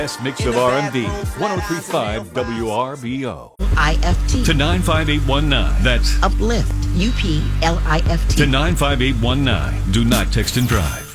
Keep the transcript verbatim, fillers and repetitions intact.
Best mix of R and B, one oh three point five W R B O. I F T. To nine five eight one nine. That's Uplift. U P L I F T. to nine five eight one nine. Do not text and drive.